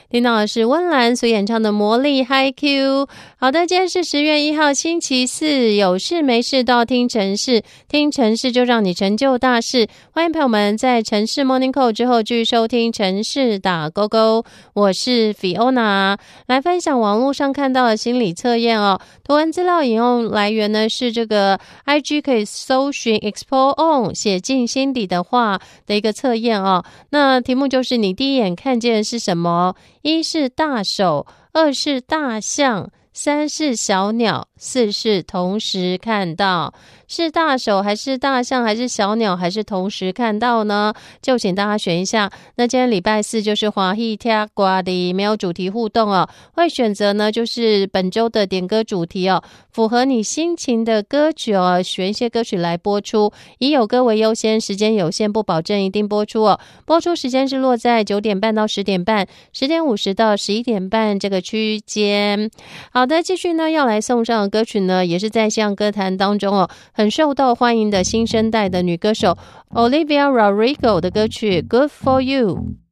听到的是温岚所演唱的魔力 Hi Q。 好的，今天是10月1号星期四，有事没事都要听城市，听城市就让你成就大事。欢迎朋友们在城市 Morning Call 之后继续收听城市打勾勾，我是 Fiona， 来分享网络上看到的心理测验哦。图文资料引用来源呢是这个 IG 可以搜寻 Explore On 写进心底的话的一个测验哦。那题目就是你第一眼看见的是什么？一是大手，二是大象，三是小鸟，四是同时看到。是大手还是大象还是小鸟还是同时看到呢？就请大家选一下。那今天礼拜四就是华裔听歌的没有主题互动哦，会选择呢就是本周的点歌主题哦，符合你心情的歌曲哦，选一些歌曲来播出，以有歌为优先，时间有限，不保证一定播出哦。播出时间是落在9点半到10点半，10点50到11点半这个区间。好的，继续呢要来送上的歌曲呢，也是在西洋歌坛当中哦很受到欢迎的新生代的女歌手 Olivia Rodrigo 的歌曲 Good For You。